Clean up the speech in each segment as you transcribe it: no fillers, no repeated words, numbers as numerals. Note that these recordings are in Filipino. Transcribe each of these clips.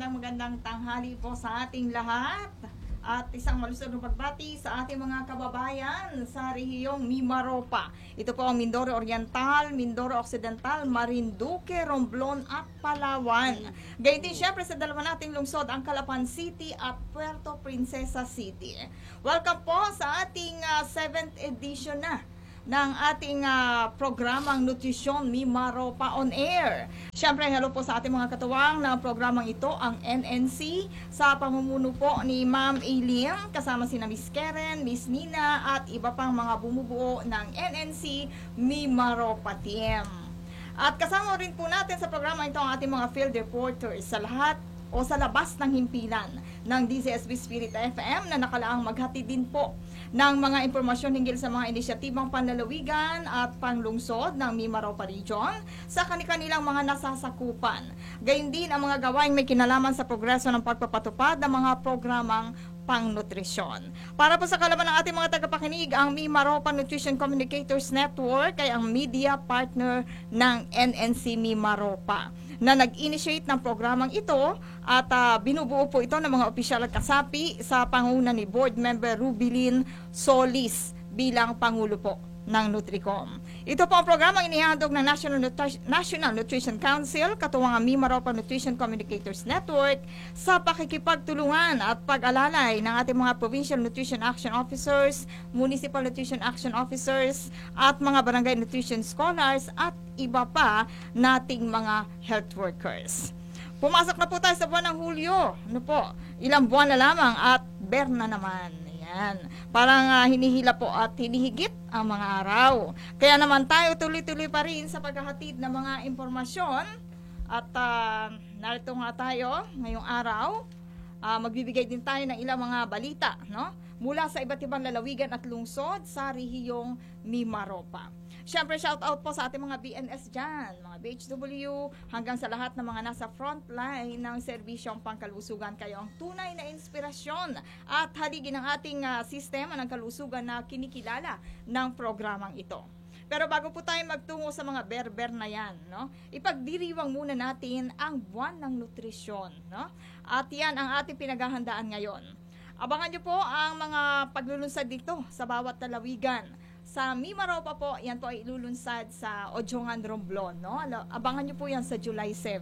magandang tanghali po sa ating lahat. At isang malusog na pagbati sa ating mga kababayan sa rehiyong Mimaropa. Ito po ang Mindoro Oriental, Mindoro Occidental, Marinduque, Romblon at Palawan. Gayun din syempre sa dalawa nating lungsod, ang Calapan City at Puerto Princesa City. Welcome po sa ating 7th edition na ng ating programang Nutrisyon Mimaropa on Air. Siyempre, hello po sa ating mga katuwang na programang ito, ang NNC, sa pamumuno po ni Ma'am Aileen, kasama sina Miss Karen, Miss Nina, at iba pang mga bumubuo ng NNC Mimaropa Team. At kasama rin po natin sa programa ito ang ating mga field reporters sa lahat o sa labas ng himpilan ng DZSB Spirit FM na nakalaang maghatid din po ng mga impormasyon hinggil sa mga inisyatibang panlalawigan at panglungsod ng Mimaropa Region sa kanilang mga nasasakupan. Gayun din ang mga gawaing may kinalaman sa progreso ng pagpapatupad ng mga programang pangnutrisyon. Para po sa kalaman ng ating mga tagapakinig, ang Mimaropa Nutrition Communicators Network ay ang media partner ng NNC Mimaropa na nag-initiate ng programang ito at binubuo po ito ng mga opisyal at kasapi sa panguna ni Board Member Rubilin Solis bilang Pangulo po ng Nutricom. Ito po ang programang inihandog ng National Nutrition Council, katuwang ang Mimaropa Nutrition Communicators Network sa pakikipagtulungan at pag-alalay ng ating mga Provincial Nutrition Action Officers, Municipal Nutrition Action Officers, at mga Barangay Nutrition Scholars at iba pa nating mga health workers. Pumasok na po tayo sa buwan ng Hulyo. Ano po? Ilang buwan na lamang at Berna naman. Yan. Parang hinihila po at hinihigit ang mga araw. Kaya naman tayo tuloy-tuloy pa rin sa paghahatid ng mga impormasyon. At narito nga tayo ngayong araw. Magbibigay din tayo ng ilang mga balita, no? Mula sa iba't ibang lalawigan at lungsod sa rehiyong Mimaropa. Siyempre, shout out po sa ating mga BNS dyan, mga BHW, hanggang sa lahat ng mga nasa front line ng serbisyong pangkalusugan. Kayo ang tunay na inspirasyon at haligi ng ating sistema ng kalusugan na kinikilala ng programang ito. Pero bago po tayo magtungo sa mga berber na yan, no? Ipagdiriwang muna natin ang buwan ng nutrisyon, no? At yan ang ating pinaghahandaan ngayon. Abangan nyo po ang mga paglulunsad dito sa bawat lalawigan. Sa Mimaropa po, yan po ay ilulunsad sa Ojongan, Romblon, no? Abangan nyo po yan sa July 7.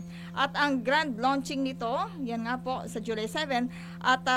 At ang grand launching nito, yan nga po sa July 7, at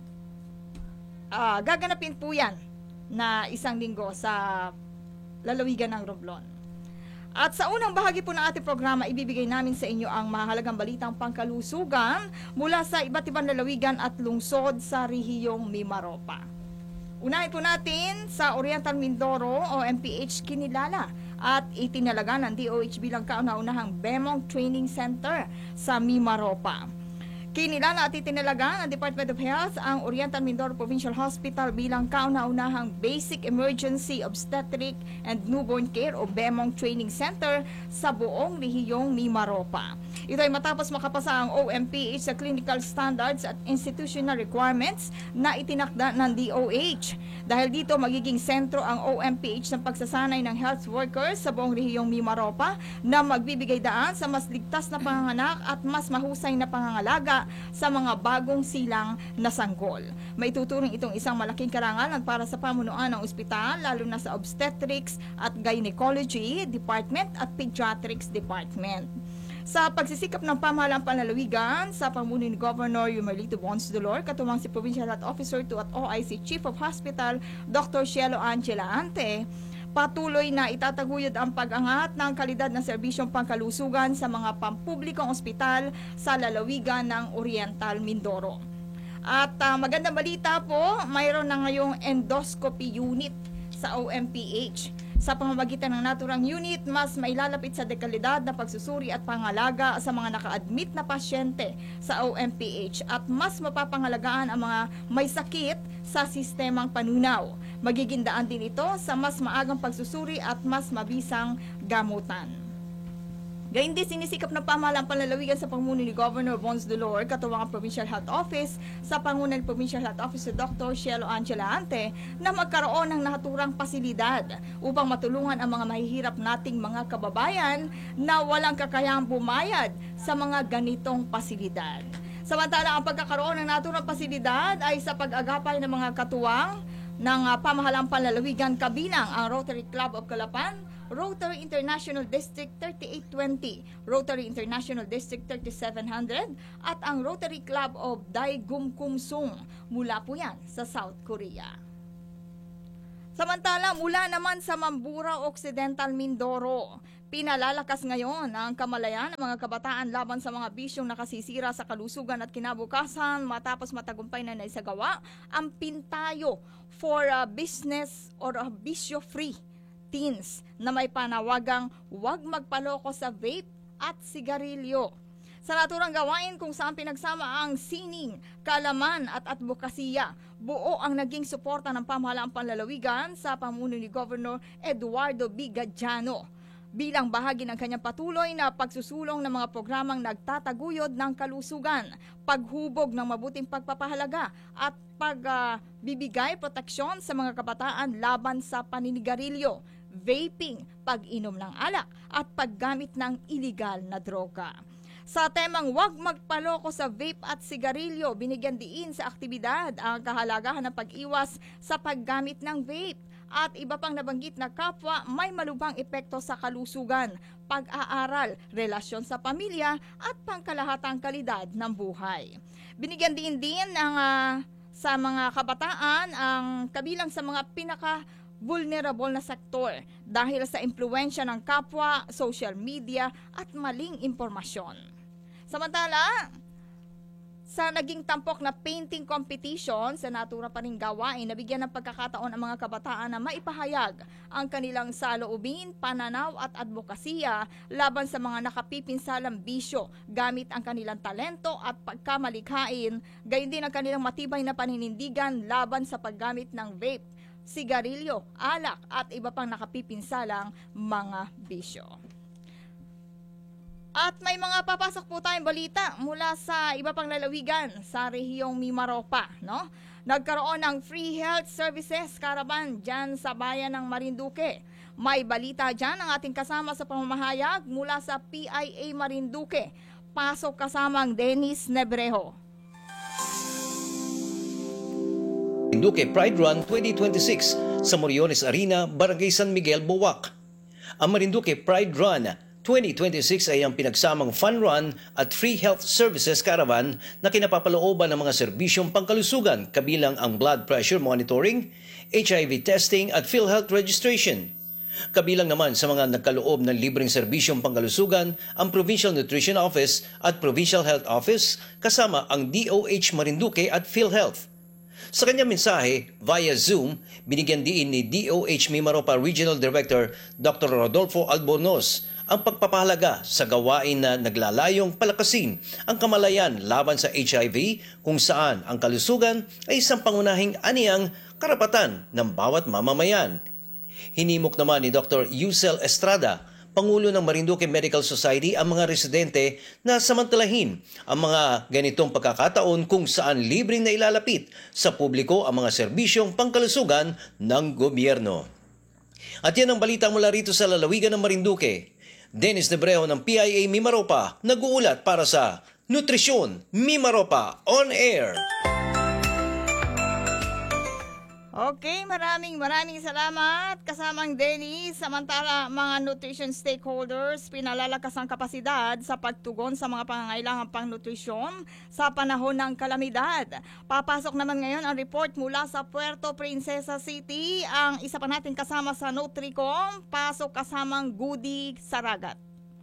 gaganapin po yan na isang linggo sa lalawigan ng Romblon. At sa unang bahagi po ng ating programa, ibibigay namin sa inyo ang mahalagang balitang pangkalusugan mula sa iba't ibang lalawigan at lungsod sa rehiyong Mimaropa. Unahin po natin sa Oriental Mindoro o MPH kinilala at itinalaga ng DOH bilang kauna-unahang Bemong Training Center sa Mimaropa. Kinilala at itinalaga ng Department of Health ang Oriental Mindoro Provincial Hospital bilang kauna-unahang Basic Emergency Obstetric and Newborn Care o BEMONG Training Center sa buong rehiyong Mimaropa. Ito ay matapos makapasa ang OMPH sa clinical standards at institutional requirements na itinakda ng DOH. Dahil dito magiging sentro ang OMPH ng pagsasanay ng health workers sa buong rehiyong Mimaropa na magbibigay daan sa mas ligtas na panganganak at mas mahusay na pangangalaga sa mga bagong silang na sanggol. Maituturing itong isang malaking karangalan para sa pamunuan ng ospital, lalo na sa obstetrics at gynecology department at pediatrics department. Sa pagsisikap ng pamahalaang panlalawigan sa pamuno ni Governor Yumelito Bons Dolor, katuwang si Provincial Health Officer to at OIC Chief of Hospital Dr. Cielo Angela Ante, patuloy na itataguyod ang pag-angat ng kalidad ng serbisyong pangkalusugan sa mga pampublikong ospital sa lalawigan ng Oriental Mindoro. At magandang balita po, mayroon na ngayong endoscopy unit sa OMPH. Sa pamamagitan ng naturang unit, mas mailalapit sa dekalidad na pagsusuri at pangalaga sa mga naka-admit na pasyente sa OMPH at mas mapapangalagaan ang mga may sakit sa sistemang panunaw. Magiging daan din ito sa mas maagang pagsusuri at mas mabisang gamutan. Gayun din sinisikap ng pamahalaang panlalawigan sa pamuno ni Governor Bons Dolor, katuwang ang Provincial Health Office sa panguna ni Provincial Health Officer Dr. Cielo Angela Ante na magkaroon ng naturang pasilidad upang matulungan ang mga mahihirap nating mga kababayan na walang kakayahang bumayad sa mga ganitong pasilidad. Samantala, ang pagkakaroon ng naturang pasilidad ay sa pag-agapay ng mga katuwang ng pamahalang panlalawigan kabilang ang Rotary Club of Calapan, Rotary International District 3820, Rotary International District 3700 at ang Rotary Club of Daigumkumsung. Mula po yan sa South Korea. Samantala, mula naman sa Mambura Occidental, Mindoro, pinalalakas ngayon ang kamalayan ng mga kabataan laban sa mga bisyong nakasisira sa kalusugan at kinabukasan matapos matagumpay na naisagawa ang Pintayo for Business or Bisyo-Free Teens na may panawagang huwag magpaloko sa vape at sigarilyo. Sa naturang gawain kung saan pinagsama ang sining, kaalaman at advokasya, buo ang naging suporta ng pamahalaang panlalawigan sa pamuno ni Governor Eduardo B. Gadiano bilang bahagi ng kanyang patuloy na pagsusulong ng mga programang nagtataguyod ng kalusugan, paghubog ng mabuting pagpapahalaga at pagbibigay proteksyon sa mga kabataan laban sa paninigarilyo, vaping, pag-inom ng alak at paggamit ng iligal na droga. Sa temang huwag magpaloko sa vape at sigarilyo, binigyan diin sa aktibidad ang kahalagahan ng pag-iwas sa paggamit ng vape at iba pang nabanggit na kapwa may malubhang epekto sa kalusugan, pag-aaral, relasyon sa pamilya at pangkalahatang kalidad ng buhay. Binigyan din ng sa mga kabataan ang kabilang sa mga vulnerable na sektor dahil sa impluensya ng kapwa, social media at maling impormasyon. Samantala, sa naging tampok na painting competition sa natura pa ring gawain, nabigyan ng pagkakataon ang mga kabataan na maipahayag ang kanilang saloobin, pananaw at advokasya laban sa mga nakapipinsalang bisyo gamit ang kanilang talento at pagkamalikhain, gayon din ang kanilang matibay na paninindigan laban sa paggamit ng vape, sigarilyo, alak at iba pang nakapipinsalang mga bisyo. At may mga papasok po tayong balita mula sa iba pang lalawigan sa rehiyong Mimaropa, no? Nagkaroon ng free health services caravan dyan sa bayan ng Marinduque. May balita dyan ang ating kasama sa pamamahayag mula sa PIA Marinduque. Pasok kasamang Dennis Nebrejo. Marinduque Pride Run 2026 sa Moriones Arena, Barangay San Miguel, Buwak. Ang Marinduque Pride Run 2026 ay ang pinagsamang fun run at free health services caravan na kinapapalooban ng mga serbisyong pangkalusugan kabilang ang blood pressure monitoring, HIV testing at PhilHealth registration. Kabilang naman sa mga nagkaloob ng libreng serbisyong pangkalusugan ang Provincial Nutrition Office at Provincial Health Office kasama ang DOH Marinduque at PhilHealth. Sa kanyang mensahe via Zoom, binigyan diin ni DOH Mimaropa Regional Director Dr. Rodolfo Albornoz ang pagpapahalaga sa gawain na naglalayong palakasin ang kamalayan laban sa HIV kung saan ang kalusugan ay isang pangunahing aniyang karapatan ng bawat mamamayan. Hinimok naman ni Dr. Yusel Estrada, Pangulo ng Marinduque Medical Society, ang mga residente na samantalahin ang mga ganitong pagkakataon kung saan libreng na ilalapit sa publiko ang mga serbisyong pangkalusugan ng gobyerno. At yan ang balita mula rito sa lalawigan ng Marinduque. Dennis Nebrejo ng PIA Mimaropa, nag-uulat para sa Nutrisyon Mimaropa On Air. Okay, maraming salamat kasamang Dennis. Samantala, mga nutrition stakeholders, pinalalakas ang kapasidad sa pagtugon sa mga pangangailangan pang nutrisyon sa panahon ng kalamidad. Papasok naman ngayon ang report mula sa Puerto Princesa City. Ang isa pa natin kasama sa Nutricom, pasok kasamang Goody Saragat.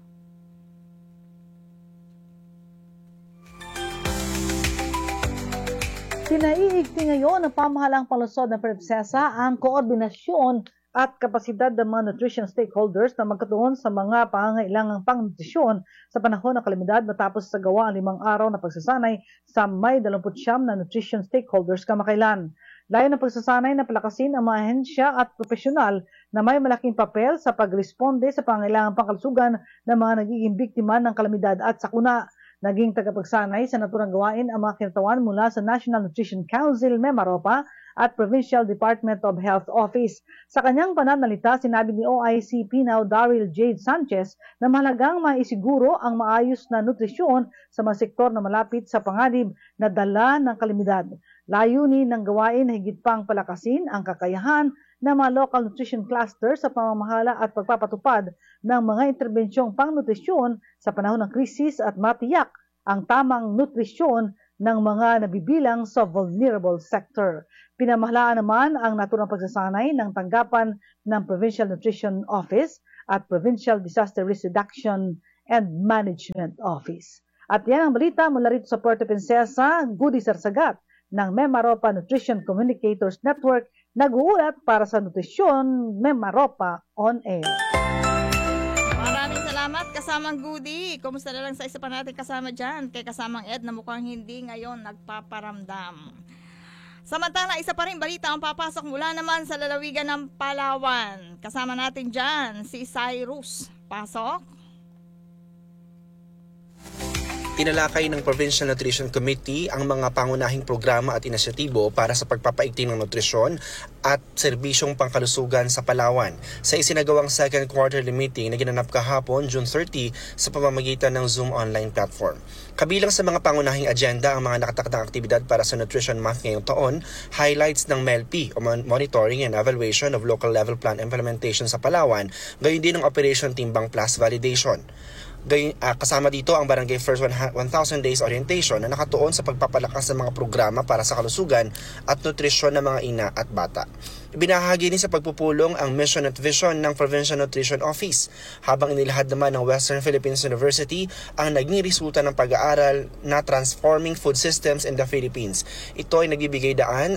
Pinaiigting ngayon ng pamahalang palusod ng Prinsesa ang koordinasyon at kapasidad ng mga nutrition stakeholders na magkatuon sa mga pangangailangang pangnutrisyon sa panahon ng kalamidad matapos sa gawa ang 5 araw na pagsasanay sa may 29 na nutrition stakeholders kamakailan. Layo ng pagsasanay na palakasin ang mga ahensya at profesional na may malaking papel sa pagresponde sa pangangailangang pangkalusugan ng mga nagiging biktima ng kalamidad at sakuna. Naging tagapagsanay sa naturang gawain ang mga kinatawan mula sa National Nutrition Council Mimaropa at Provincial Department of Health Office. Sa kanyang pananalita, sinabi ni OIC Pinaw Daryl Jade Sanchez na mahalagang maisiguro ang maayos na nutrisyon sa mga sektor na malapit sa panganib na dala ng kalamidad. Layunin ng gawain na higit pang palakasin ang kakayahan ng mga local nutrition cluster sa pamamahala at pagpapatupad ng mga interbensyong pangnutrisyon sa panahon ng krisis at matiyak ang tamang nutrisyon ng mga nabibilang sa vulnerable sector. Pinamahalaan naman ang naturang pagsasanay ng tanggapan ng Provincial Nutrition Office at Provincial Disaster Risk Reduction and Management Office. At yan ang balita mula rito sa Puerto Princesa, Goody Sarsagat ng Mimaropa Nutrition Communicators Network, nag-uulat para sa Nutrisyon Mimaropa On Air. Maraming salamat kasamang Goody. Kumusta na lang sa isa pa natin kasama dyan kay kasamang Ed na mukhang hindi ngayon nagpaparamdam. Samantala, isa pa rin balita ang papasok mula naman sa lalawigan ng Palawan. Kasama natin dyan si Cyrus. Pasok. Tinalakay ng Provincial Nutrition Committee ang mga pangunahing programa at inisyatibo para sa pagpapaigting ng nutrisyon at serbisyong pangkalusugan sa Palawan sa isinagawang second quarterly meeting na ginanap kahapon June 30 sa pamamagitan ng Zoom online platform. Kabilang sa mga pangunahing agenda ang mga nakatakdang aktibidad para sa Nutrition Month ngayong taon, highlights ng MELP o Monitoring and Evaluation of Local Level Plan Implementation sa Palawan, gayon din ng Operation Timbang Plus Validation. Kasama dito ang Barangay First 1,000 Days Orientation na nakatuon sa pagpapalakas ng mga programa para sa kalusugan at nutrisyon ng mga ina at bata. Ibinahagi din sa pagpupulong ang mission at vision ng Provincial Nutrition Office, habang inilahad naman ng Western Philippines University ang naging resulta ng pag-aaral na Transforming Food Systems in the Philippines. Ito ay nagbibigay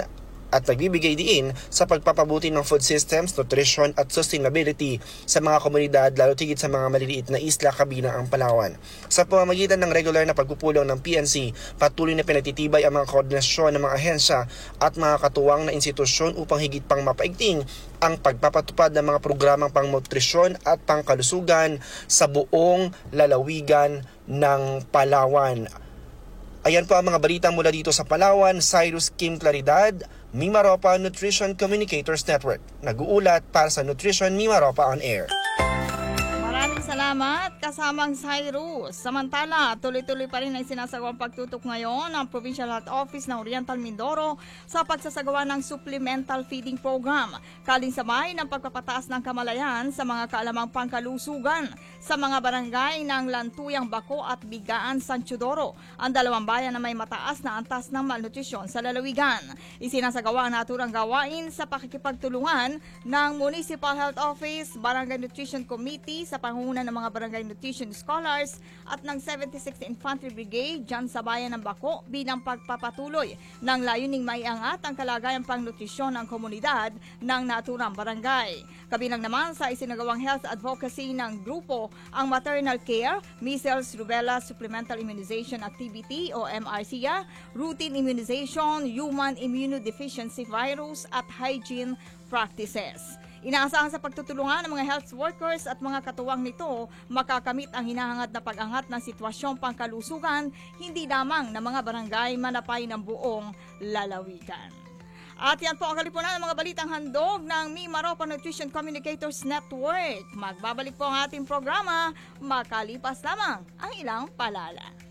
diin sa pagpapabuti ng food systems, nutrition at sustainability sa mga komunidad, lalo tigit sa mga maliliit na isla kabilang ang Palawan. Sa pamamagitan ng regular na pagpupulong ng PNC, patuloy na pinatitibay ang mga koordinasyon ng mga ahensya at mga katuwang na institusyon upang higit pang mapaigting ang pagpapatupad ng mga programang pangnutrisyon at pangkalusugan sa buong lalawigan ng Palawan. Ayan po ang mga balita mula dito sa Palawan. Cyrus Kim Claridad, Mimaropa Nutrition Communicators Network. Nag-uulat para sa Nutrition Mimaropa On Air. Maraming salamat kasamang Cyrus. Samantala, tuloy-tuloy pa rin ang sinasagawang pagtutok ngayon ng Provincial Health Office ng Oriental Mindoro sa pagsasagawa ng Supplemental Feeding Program, kalinsabay ng pagpapataas ng kamalayan sa mga kaalamang pangkalusugan sa mga barangay ng Lantuyang Bako at Bigaan, San Teodoro, ang dalawang bayan na may mataas na antas ng malnutrisyon sa lalawigan. Isinasagawa ang naturang gawain sa pakikipagtulungan ng Municipal Health Office, Barangay Nutrition Committee sa pangunan ng mga Barangay Nutrition Scholars at ng 76th Infantry Brigade dyan sa bayan ng Bako bilang pagpapatuloy ng layuning maiangat ang kalagayang pangnutrisyon ng komunidad ng naturang barangay. Kabilang naman sa isinagawang health advocacy ng grupo ang maternal care, measles, rubella, supplemental immunization activity o MRCA, routine immunization, human immunodeficiency virus at hygiene practices. Inaasahan sa pagtutulungan ng mga health workers at mga katuwang nito makakamit ang hinahangad na pag-angat ng sitwasyong pangkalusugan hindi lamang ng mga barangay manapay ng buong lalawigan. At yan po ang kalipunan ng mga balitang handog ng Mimaropa Nutrition Communicators Network. Magbabalik po ang ating programa makalipas lamang ang ilang palala.